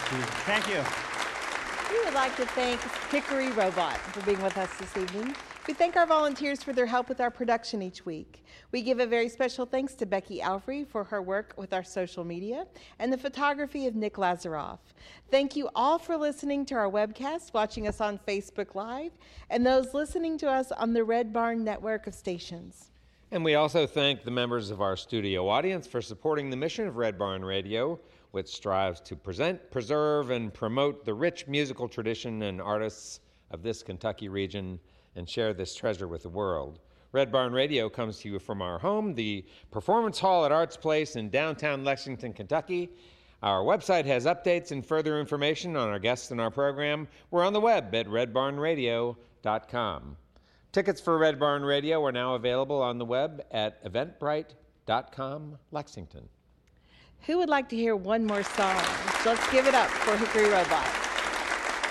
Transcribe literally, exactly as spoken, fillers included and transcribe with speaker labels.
Speaker 1: you.
Speaker 2: Thank you.
Speaker 3: We would like to thank Hickory Robot for being with us this evening. We thank our volunteers for their help with our production each week. We give a very special thanks to Becky Alfrey for her work with our social media and the photography of Nick Lazaroff. Thank you all for listening to our webcast, watching us on Facebook Live, and those listening to us on the Red Barn network of stations.
Speaker 4: And we also thank the members of our studio audience for supporting the mission of Red Barn Radio, which strives to present, preserve, and promote the rich musical tradition and artists of this Kentucky region and share this treasure with the world. Red Barn Radio comes to you from our home, the Performance Hall at Arts Place in downtown Lexington, Kentucky. Our website has updates and further information on our guests and our program. We're on the web at red barn radio dot com. Tickets for Red Barn Radio are now available on the web at eventbrite dot com Lexington.
Speaker 3: Who would like to hear one more song? So let's give it up for Hickory Robot.